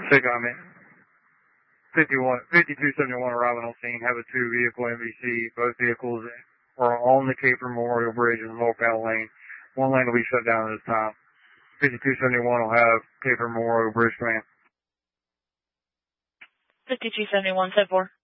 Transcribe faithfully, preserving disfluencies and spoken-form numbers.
Take on me. fifty-one, fifty-two seventy-one arriving on scene. Have a two vehicle M V C. Both vehicles are on the Caper Memorial Bridge in the northbound lane. One lane will be shut down at this time. fifty-two seventy-one will have Caper Memorial Bridge command. fifty-two seventy-one, set four.